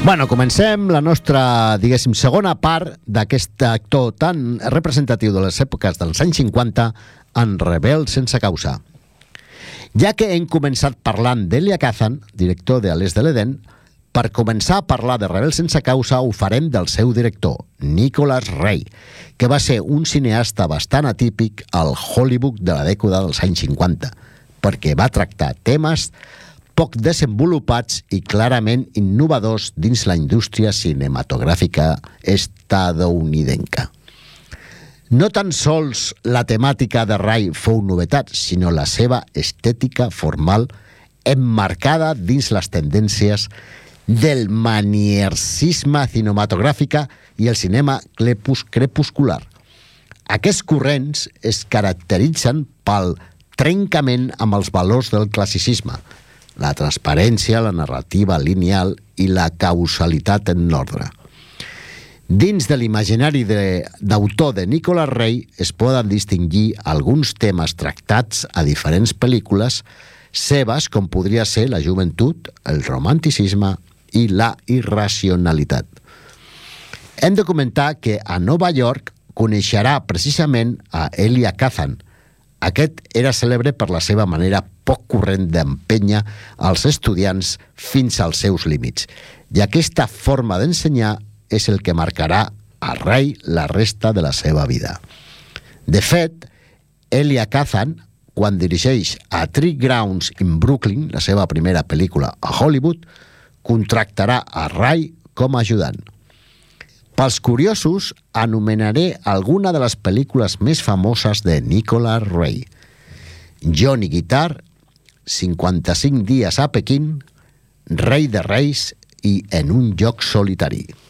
Bueno, comencem la nostra, diguéssim, segona part d'aquest actor tan representatiu de les èpoques dels anys 50 en Rebel sense causa. Ja que hem començat parlant d'Elia Kazan, director de A l'est de l'Eden, per començar a parlar de Rebel sense causa ho farem del seu director, Nicholas Ray, que va ser un cineasta bastant atípic al Hollywood de la dècada dels anys 50, perquè va tractar temes poc desenvolupats i clarament innovadors dins la indústria cinematogràfica estadounidenca. No tan sols la temàtica de Ray fou novetat, sinó la seva estètica formal emmarcada dins les tendències del maniercisme cinematogràfica i el cinema crepuscular. Aquests corrents es caracteritzen pel trencament amb els valors del classicisme, la transparència, la narrativa lineal i la causalitat en ordre. Dins de l'imaginari d'autor de Nicholas Ray es poden distingir alguns temes tractats a diferents pel·lícules seves, com podria ser la joventut, el romanticisme i la irracionalitat. Hem de comentar que a Nova York coneixerà precisament a Elia Kazan. Aquest era cèlebre per la seva manera poc corrent d'empènyer als estudiants fins als seus límits. I aquesta forma d'ensenyar és el que marcarà a Ray la resta de la seva vida. De fet, Elia Kazan, quan dirigeix A Three Grounds in Brooklyn, la seva primera pel·lícula a Hollywood, contractarà a Ray com a ajudant. Pels curiosos, anomenaré alguna de les pel·lícules més famoses de Nicholas Ray: Johnny Guitar, 55 dies a Pequín, Rei de Reis i En un lloc solitari.